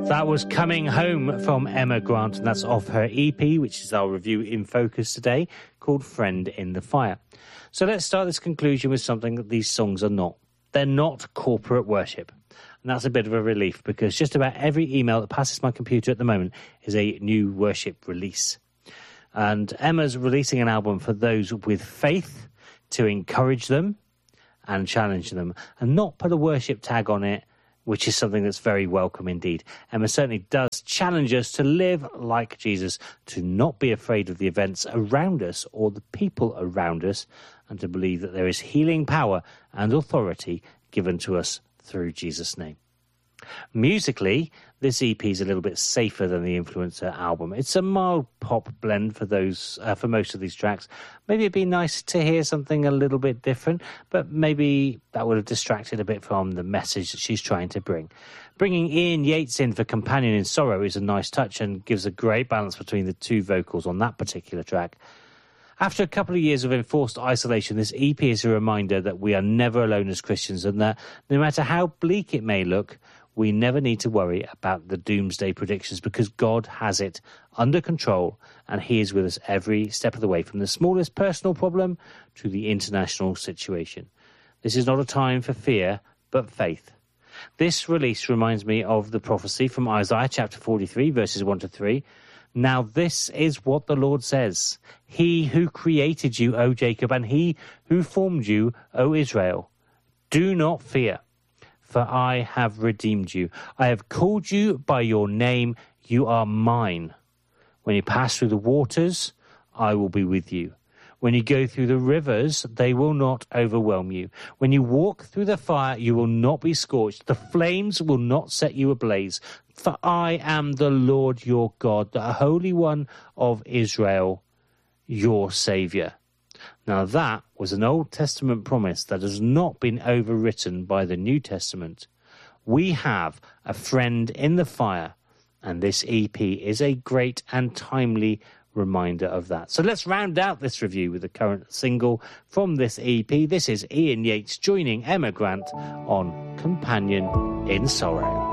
That was Coming Home from Emma Grant, and that's off her EP, which is our review in focus today, called Friend in the Fire. So let's start this conclusion with something that these songs are not. They're not corporate worship. And that's a bit of a relief, because just about every email that passes my computer at the moment is a new worship release. And Emma's releasing an album for those with faith, to encourage them and challenge them, and not put a worship tag on it, which is something that's very welcome indeed. Emma certainly does challenge us to live like Jesus, to not be afraid of the events around us or the people around us, and to believe that there is healing power and authority given to us through Jesus' name. Musically, this EP is a little bit safer than the Influencer album. It's a mild pop blend for most of these tracks. Maybe it'd be nice to hear something a little bit different, but maybe that would have distracted a bit from the message that she's trying to bring. Bringing Ian Yates in for Companion in Sorrow is a nice touch and gives a great balance between the two vocals on that particular track. After a couple of years of enforced isolation, this EP is a reminder that we are never alone as Christians, and that no matter how bleak it may look, we never need to worry about the doomsday predictions, because God has it under control and he is with us every step of the way, from the smallest personal problem to the international situation. This is not a time for fear, but faith. This release reminds me of the prophecy from Isaiah chapter 43, verses 1 to 3. Now this is what the Lord says. He who created you, O Jacob, and he who formed you, O Israel. Do not fear, for I have redeemed you. I have called you by your name. You are mine. When you pass through the waters, I will be with you. When you go through the rivers, they will not overwhelm you. When you walk through the fire, you will not be scorched. The flames will not set you ablaze. For I am the Lord your God, the Holy One of Israel, your Saviour. Now that was an Old Testament promise that has not been overwritten by the New Testament. We have a friend in the fire, and this EP is a great and timely reminder of that. So let's round out this review with the current single from this EP. This is Ian Yates joining Emma Grant on Companion in Sorrow.